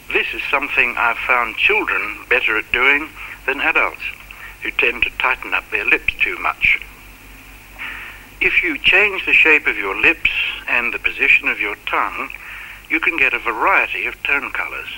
This is something I've found children better at doing than adults, who tend to tighten up their lips too much. If you change the shape of your lips and the position of your tongue, you can get a variety of tone colours.